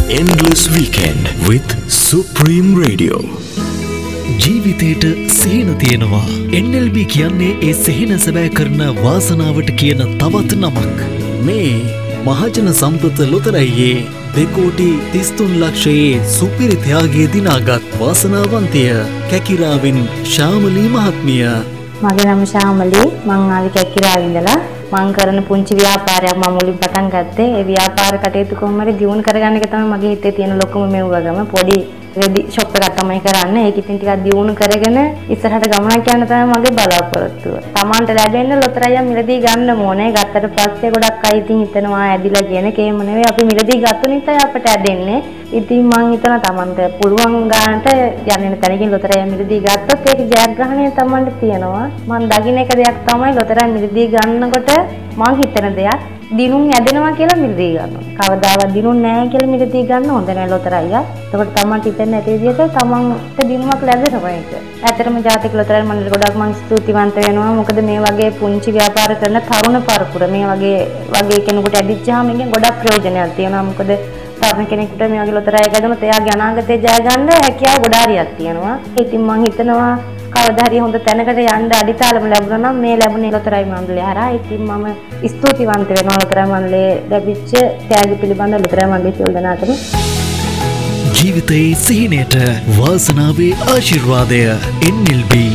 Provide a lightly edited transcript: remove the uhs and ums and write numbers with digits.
Endless Weekend with Supreme Radio. ජීවිතේට සිහින තියෙනවා. NLB කියන්නේ ඒ සිහින සැබෑ කරන වාසනාවට කියන තවත් නමක්. මේ මහජන සම්පත ලොතරැයියේ 2,33,00,000යේ සුපිරි ත්‍යාගයේ දිනාගත් වාසනාවන්තය කැකිරාවින් ශාමලී මහත්මිය. මගේ නම ශාමලී. මං ආවේ කැකිරාවේ ඉඳලා. මං කරන පුංචි ව්‍යාපාරයක් මම මුලින් පටන් ගත්තේ. ඒ ව්‍යාපාර කටයුතු කොහොමද දියුණු කරගන්න එක තමයි මගේ හිතේ තියෙන ලොකුම මෙව්වගම. පොඩි රෙදි ෂොප් එකක් තමයි කරන්නේ. ඒක ඉතින් ටිකක් දියුණු කරගෙන ඉස්සරහට ගමනක් යන්න තමයි මගේ බලාපොරොත්තුව. Tamanට ලැබෙන්න ලොතරැය මිලදී ගන්න ඕනේ. ගත්තට පස්සේ ගොඩක් අය ඉතින් හිතනවා ඇදිලා කියන කේම නෙවෙයි. අපි මිලදී ගත්ත නිසා අපට ඇදෙන්නේ. ඉතින් මං හිතනවා Tamanට පුළුවන් ගන්නට යන්නේ තැනකින් ලොතරැය මිලදී ගත්තොත් ඒක ජයග්‍රහණය Tamanට තියෙනවා. මං දකින්න එක දෙයක් තමයි ලොතරැය මිලදී ගන්නකොට මං හිතන දෙයක් දිනුම් ඇදෙනවා කියලා මිලදී ගන්නවා. කවදාවත් දිනුම් නැහැ කියලා මිලදී ගන්න හොඳ නැහැ ලොතරැය. එතකොට Tamanට හිතෙන්නේ නැති විදිහට Tamanට දිනුමක් ලැබෙනවා ඒක. ඇත්තටම ජාතික ලොතරැය මණ්ඩලයට ගොඩක් මං ස්තුතිවන්ත වෙනවා. මොකද මේ වගේ පුංචි ව්‍යාපාර කරන තරුණ පරපුර මේ වගේ කෙනෙකුට ඇදිච්චාම එකෙන් ගොඩක් ප්‍රයෝජනයක් තියෙනවා. මොකද තරුණ කෙනෙකුට මේ වගේ ලොතරැය ගන්නොත් එයාගේ අනාගතේ ජය ගන්න හැකියාව ගොඩාරියක් තියෙනවා. ඉතින් මං හිතනවා කවදා හරි හොඳ තැනකට යන්න අඩිතාලම ලැබුණා නම් මේ ලැබුණේ ලොතරැයි මණ්ඩලය හරහා. ඉතින් මම ස්තුතිවන්ත වෙනවා ලොතරැයි මණ්ඩලයේ ලැබිච්ච ත්‍යාග පිළිබඳව ලොතරැයි මණ්ඩලයේ සියලු දෙනාටම. ජීවිතයේ සිහිනයට වාසනාවේ ආශිර්වාදය NLB